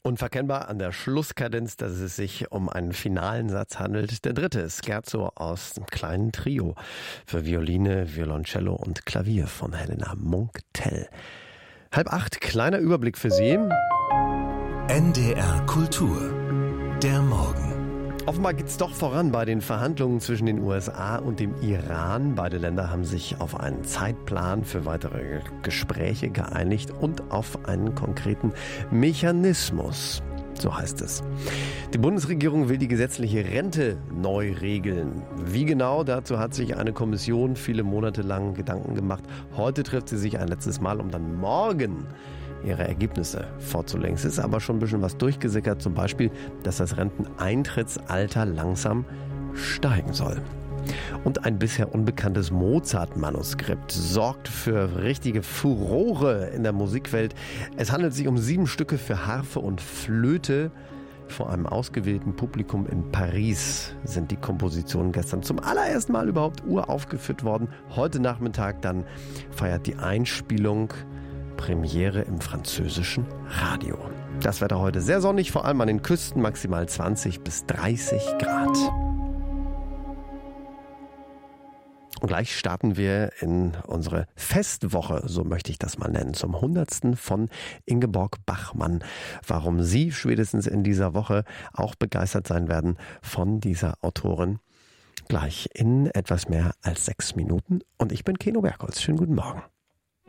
Unverkennbar an der Schlusskadenz, dass es sich um einen finalen Satz handelt. Der dritte Scherzo aus dem kleinen Trio für Violine, Violoncello und Klavier von Helena Munck-Tell. 7:30, kleiner Überblick für Sie. NDR Kultur, der Morgen. Offenbar geht's doch voran bei den Verhandlungen zwischen den USA und dem Iran. Beide Länder haben sich auf einen Zeitplan für weitere Gespräche geeinigt und auf einen konkreten Mechanismus. So heißt es. Die Bundesregierung will die gesetzliche Rente neu regeln. Wie genau, dazu hat sich eine Kommission viele Monate lang Gedanken gemacht. Heute trifft sie sich ein letztes Mal, um dann morgen ihre Ergebnisse vorzulegen. Es ist aber schon ein bisschen was durchgesickert, zum Beispiel, dass das Renteneintrittsalter langsam steigen soll. Und ein bisher unbekanntes Mozart-Manuskript sorgt für richtige Furore in der Musikwelt. Es handelt sich um 7 Stücke für Harfe und Flöte. Vor einem ausgewählten Publikum in Paris sind die Kompositionen gestern zum allerersten Mal überhaupt uraufgeführt worden. Heute Nachmittag dann feiert die Einspielung Premiere im französischen Radio. Das Wetter heute sehr sonnig, vor allem an den Küsten, maximal 20 bis 30 Grad. Und gleich starten wir in unsere Festwoche, so möchte ich das mal nennen, zum 100. von Ingeborg Bachmann. Warum Sie spätestens in dieser Woche auch begeistert sein werden von dieser Autorin, gleich in etwas mehr als 6 Minuten. Und ich bin Keno Bergholz. Schönen guten Morgen.